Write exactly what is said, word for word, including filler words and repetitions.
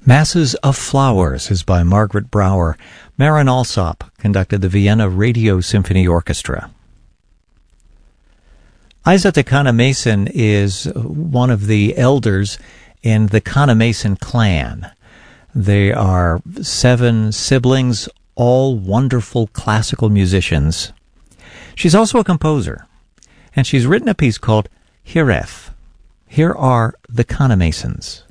Masses of Flowers is by Margaret Brower. Marin Alsop conducted the Vienna Radio Symphony Orchestra. Isa Kanamason is one of the elders in the Kanamason clan. They are seven siblings, all wonderful classical musicians. She's also a composer, and she's written a piece called Hireth. Here are the Kanamasons.